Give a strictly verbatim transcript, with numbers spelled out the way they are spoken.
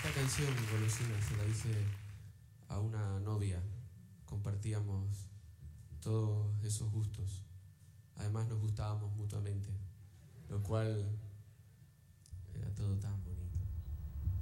Esta canción, Golosina, se la hice a una novia. Compartíamos todos esos gustos. Además nos gustábamos mutuamente, lo cual